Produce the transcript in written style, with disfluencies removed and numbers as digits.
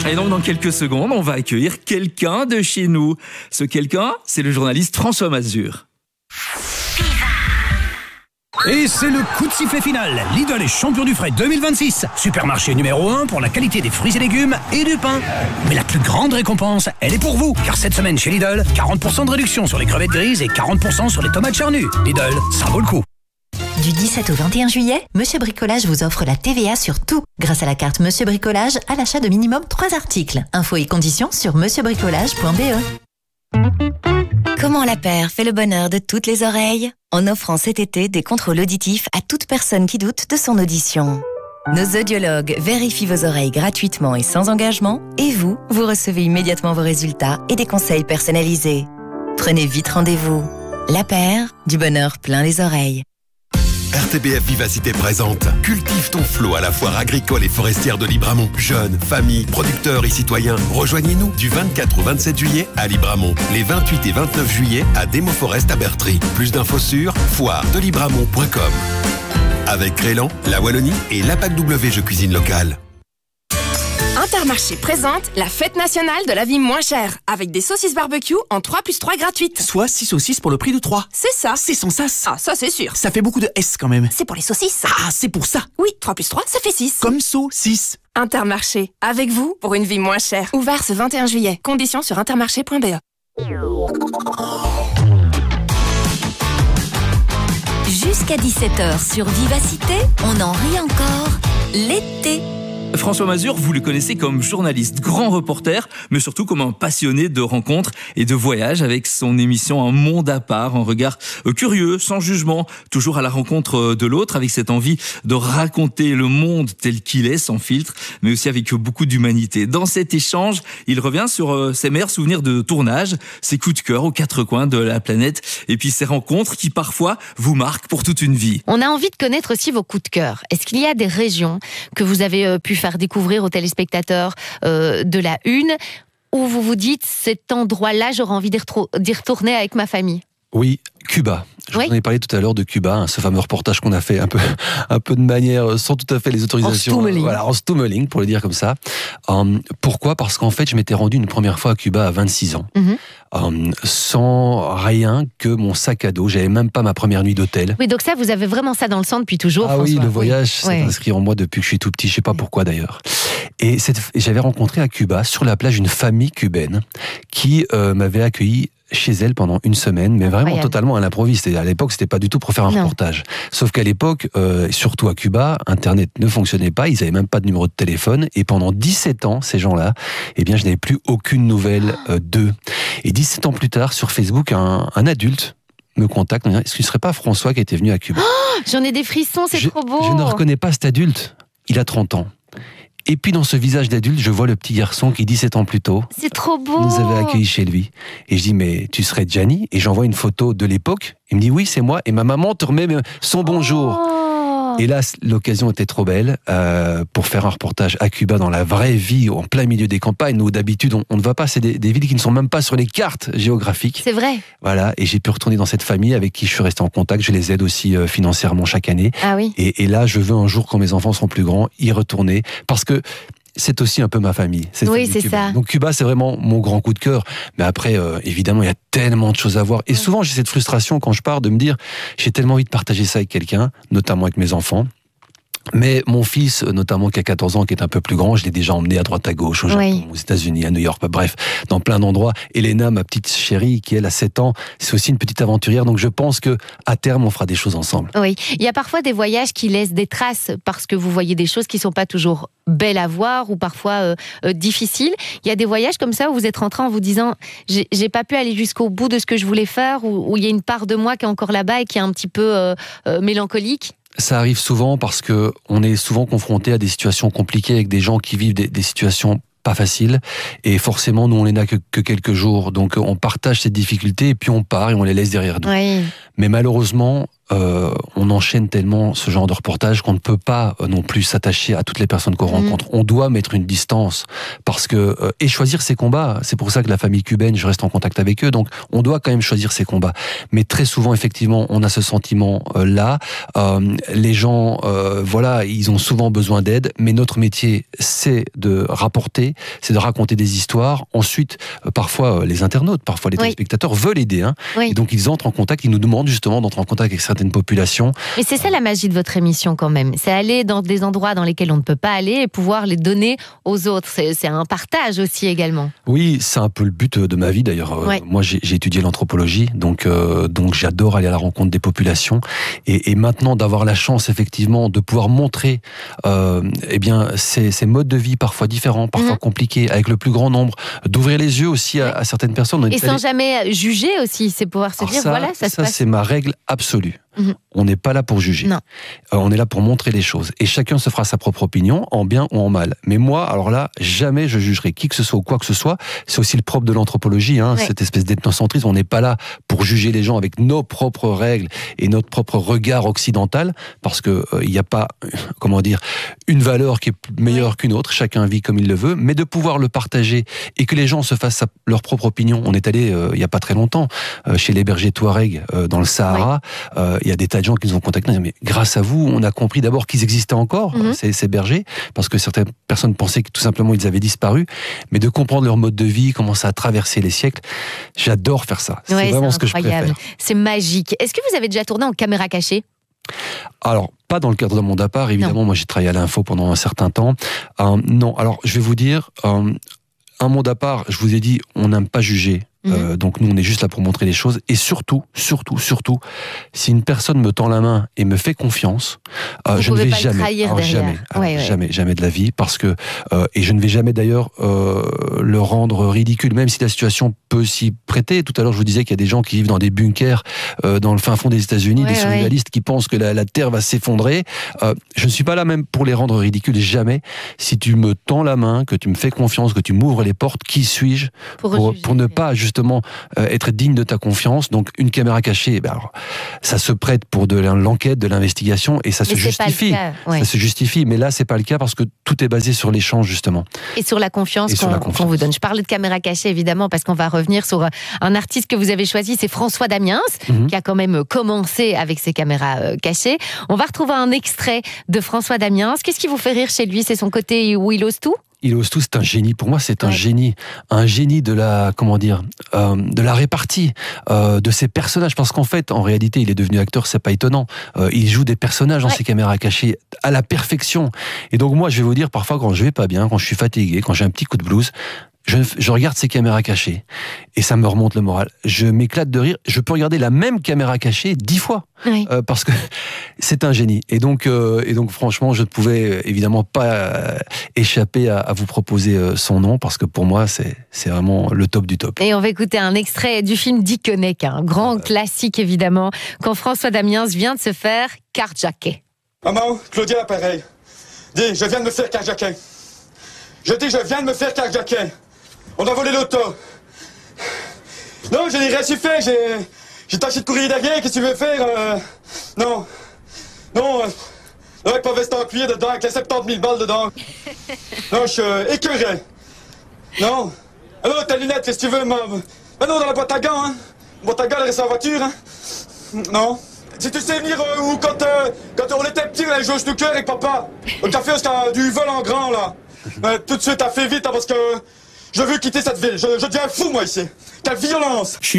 Et donc, dans quelques secondes, on va accueillir quelqu'un de chez nous. Ce quelqu'un, c'est le journaliste François Mazur. Et c'est le coup de sifflet final. Lidl est champion du frais 2026. Supermarché numéro 1 pour la qualité des fruits et légumes et du pain. Mais la plus grande récompense, elle est pour vous. Car cette semaine chez Lidl, 40% de réduction sur les crevettes grises et 40% sur les tomates charnues. Lidl, ça vaut le coup. Du 17 au 21 juillet, Monsieur Bricolage vous offre la TVA sur tout. Grâce à la carte Monsieur Bricolage, à l'achat de minimum 3 articles. Infos et conditions sur monsieurbricolage.be. Comment la paire fait le bonheur de toutes les oreilles ? En offrant cet été des contrôles auditifs à toute personne qui doute de son audition. Nos audiologues vérifient vos oreilles gratuitement et sans engagement, et vous recevez immédiatement vos résultats et des conseils personnalisés. Prenez vite rendez-vous. La paire, du bonheur plein les oreilles. RTBF Vivacité présente. Cultive ton flot à la foire agricole et forestière de Libramont. Jeunes, familles, producteurs et citoyens, rejoignez-nous du 24 au 27 juillet à Libramont. Les 28 et 29 juillet à Démoforest à Bertry. Plus d'infos sur foiredelibramont.com. Avec Crélan, la Wallonie et l'APAC W Jeux Cuisine Locale. Intermarché présente la fête nationale de la vie moins chère, avec des saucisses barbecue en 3+3 gratuites. Soit 6 saucisses pour le prix de 3. C'est ça. C'est sans sas. Ah, ça c'est sûr. Ça fait beaucoup de S quand même. C'est pour les saucisses. Ah, c'est pour ça. Oui, 3+3, ça fait 6. Comme saucisse. Intermarché, avec vous pour une vie moins chère. Ouvert ce 21 juillet. Conditions sur intermarché.be. Jusqu'à 17h sur Vivacité, on en rit encore. L'été. François Mazur, vous le connaissez comme journaliste, grand reporter, mais surtout comme un passionné de rencontres et de voyages avec son émission Un monde à part, un regard curieux, sans jugement, toujours à la rencontre de l'autre, avec cette envie de raconter le monde tel qu'il est, sans filtre, mais aussi avec beaucoup d'humanité. Dans cet échange, il revient sur ses meilleurs souvenirs de tournage, ses coups de cœur aux quatre coins de la planète, et puis ces rencontres qui parfois vous marquent pour toute une vie. On a envie de connaître aussi vos coups de cœur. Est-ce qu'il y a des régions que vous avez pu faire découvrir aux téléspectateurs de la Une, où vous vous dites, cet endroit-là, j'aurais envie d'y retourner avec ma famille? Oui, Cuba. Je vous en ai parlé tout à l'heure de Cuba, ce fameux reportage qu'on a fait un peu de manière, sans tout à fait les autorisations. En stummeling, pour le dire comme ça. Pourquoi ? Parce qu'en fait, je m'étais rendu une première fois à Cuba à 26 ans. Sans rien que mon sac à dos. J'avais même pas ma première nuit d'hôtel. Oui, donc ça, vous avez vraiment ça dans le sang depuis toujours, Ah François. oui, le voyage, c'est inscrit en moi depuis que je suis tout petit. Je sais pas pourquoi d'ailleurs. Et j'avais rencontré à Cuba, sur la plage, une famille cubaine qui m'avait accueilli chez elle pendant une semaine, mais vraiment totalement à l'improviste. À l'époque, c'était pas du tout pour faire un reportage. Sauf qu'à l'époque, surtout à Cuba, Internet ne fonctionnait pas, ils avaient même pas de numéro de téléphone, et pendant 17 ans, ces gens-là, eh bien, je n'avais plus aucune nouvelle d'eux. Et 17 ans plus tard, sur Facebook, un adulte me contacte, me dit, est-ce que ce serait pas François qui était venu à Cuba ? J'en ai des frissons, c'est trop beau. Je ne reconnais pas cet adulte, il a 30 ans. Et puis dans ce visage d'adulte, je vois le petit garçon qui 17 ans plus tôt c'est trop beau. nous avait accueillis chez lui. Et je dis, mais tu serais Gianni ? Et j'envoie une photo de l'époque. Il me dit, oui, c'est moi. Et ma maman te remet son bonjour. Et là, l'occasion était trop belle pour faire un reportage à Cuba dans la vraie vie, en plein milieu des campagnes, où d'habitude on ne va pas. C'est des villes qui ne sont même pas sur les cartes géographiques. C'est vrai. Voilà, et j'ai pu retourner dans cette famille avec qui je suis resté en contact. Je les aide aussi financièrement chaque année. Ah oui. Et là, je veux un jour, quand mes enfants seront plus grands, y retourner. Parce que c'est aussi un peu ma famille. Oui, c'est ça. Donc Cuba, c'est vraiment mon grand coup de cœur. Mais après, évidemment, il y a tellement de choses à voir. Et souvent, j'ai cette frustration quand je pars de me dire, j'ai tellement envie de partager ça avec quelqu'un, notamment avec mes enfants. Mais mon fils, notamment qui a 14 ans, qui est un peu plus grand, je l'ai déjà emmené à droite à gauche, au Japon, aux États-Unis, à New York, bref, dans plein d'endroits. Elena, ma petite chérie, qui elle a 7 ans, c'est aussi une petite aventurière. Donc je pense que à terme, on fera des choses ensemble. Oui, il y a parfois des voyages qui laissent des traces parce que vous voyez des choses qui sont pas toujours belles à voir ou parfois difficiles. Il y a des voyages comme ça où vous êtes rentré en vous disant j'ai pas pu aller jusqu'au bout de ce que je voulais faire, où il y a une part de moi qui est encore là-bas et qui est un petit peu mélancolique. Ça arrive souvent parce que on est souvent confronté à des situations compliquées avec des gens qui vivent des situations pas faciles, et forcément nous on les a que quelques jours, donc on partage ces difficultés et puis on part et on les laisse derrière nous. Mais malheureusement on enchaîne tellement ce genre de reportage qu'on ne peut pas non plus s'attacher à toutes les personnes qu'on rencontre. On doit mettre une distance parce que et choisir ses combats. C'est pour ça que la famille cubaine, je reste en contact avec eux. Donc on doit quand même choisir ses combats. Mais très souvent, effectivement, on a ce sentiment là. Les gens, voilà, ils ont souvent besoin d'aide. Mais notre métier, c'est de rapporter métier, c'est de raconter des histoires. Ensuite, parfois les internautes, parfois les téléspectateurs veulent aider. Hein. Et donc ils entrent en contact, ils nous demandent justement d'entrer en contact avec certaines populations. Mais c'est ça la magie de votre émission quand même. C'est aller dans des endroits dans lesquels on ne peut pas aller et pouvoir les donner aux autres. C'est un partage aussi également. Oui, c'est un peu le but de ma vie d'ailleurs. Moi j'ai étudié l'anthropologie, donc j'adore aller à la rencontre des populations. Et maintenant d'avoir la chance effectivement de pouvoir montrer ces modes de vie parfois différents, parfois compliqués, avec le plus grand nombre, d'ouvrir les yeux aussi à certaines personnes. Et sans jamais juger aussi, c'est pouvoir se dire voilà, ça se passe. Ça c'est ma règle absolue. On n'est pas là pour juger. On est là pour montrer les choses. Et chacun se fera sa propre opinion, en bien ou en mal. Mais moi, alors là, jamais je jugerai qui que ce soit ou quoi que ce soit. C'est aussi le propre de l'anthropologie, cette espèce d'ethnocentrisme. On n'est pas là pour juger les gens avec nos propres règles et notre propre regard occidental, parce que il n'y a pas, une valeur qui est meilleure qu'une autre. Chacun vit comme il le veut, mais de pouvoir le partager et que les gens se fassent leur propre opinion. On est allé, il n'y a pas très longtemps, chez les bergers Touareg dans le Sahara. Il y a des tas de gens qui nous ont contactés, mais grâce à vous, on a compris d'abord qu'ils existaient encore, ces bergers, parce que certaines personnes pensaient que tout simplement ils avaient disparu, mais de comprendre leur mode de vie, comment ça a traversé les siècles, j'adore faire ça. C'est vraiment ce que je préfère. C'est magique. Est-ce que vous avez déjà tourné en caméra cachée ? Alors, pas dans le cadre d'un monde à part, évidemment. Moi, j'ai travaillé à l'info pendant un certain temps. Non, alors, je vais vous dire, un monde à part, je vous ai dit, on n'aime pas juger. Donc nous on est juste là pour montrer les choses et surtout si une personne me tend la main et me fait confiance, je ne vais jamais de la vie, parce que et je ne vais jamais d'ailleurs le rendre ridicule, même si la situation peut s'y prêter. Tout à l'heure je vous disais qu'il y a des gens qui vivent dans des bunkers dans le fin fond des États-Unis, des survivalistes qui pensent que la terre va s'effondrer. Je ne suis pas là même pour les rendre ridicules, jamais. Si tu me tends la main, que tu me fais confiance, que tu m'ouvres les portes, qui suis-je pour ne pas justement être digne de ta confiance? Donc une caméra cachée, alors, ça se prête pour de l'enquête, de l'investigation, et ça se justifie. Ça se justifie, mais là c'est pas le cas parce que tout est basé sur l'échange justement. Et sur la confiance qu'on vous donne. Je parlais de caméra cachée évidemment parce qu'on va revenir sur un artiste que vous avez choisi, c'est François Damiens, qui a quand même commencé avec ses caméras cachées. On va retrouver un extrait de François Damiens. Qu'est-ce qui vous fait rire chez lui? C'est son côté où il ose tout? Il ose tout, c'est un génie. Pour moi, c'est un génie de la, de la répartie, de ses personnages. Parce qu'en fait, en réalité, il est devenu acteur, c'est pas étonnant. Il joue des personnages dans ses caméras cachées à la perfection. Et donc moi, je vais vous dire, parfois, quand je vais pas bien, quand je suis fatigué, quand j'ai un petit coup de blues, je regarde ces caméras cachées et ça me remonte le moral. Je m'éclate de rire. Je peux regarder la même caméra cachée 10 fois parce que c'est un génie. Et donc franchement, je ne pouvais évidemment pas échapper à vous proposer son nom, parce que pour moi, c'est vraiment le top du top. Et on va écouter un extrait du film Dickeneck, un grand classique évidemment, quand François Damiens vient de se faire carjacker. Maman, Claudia, pareil. Dis, je viens de me faire carjacker. Je viens de me faire carjacker. On a volé l'auto. Non, je n'ai rien su faire. J'ai tâché de courir derrière. Qu'est-ce que tu veux faire? Non. Avec pas veste en cuir dedans, avec les 70 000 balles dedans. Non, je suis écœuré. Non. Alors, tes lunettes, qu'est-ce que tu veux, maman? Ben non, dans la boîte à gants, hein. La boîte à gants, elle reste en voiture, hein. Non. Si tu sais venir où quand on était petits, on allait jouer au snooker avec papa. Au café, parce du vol en grand, là. Tout de suite, t'as fait vite, hein, parce que je veux quitter cette ville. Je deviens fou, moi, ici. Quelle violence!